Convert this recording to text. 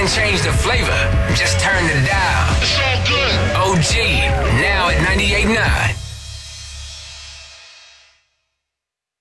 change the flavor. Just turn the dial. It's all good. OG, now at 98.9.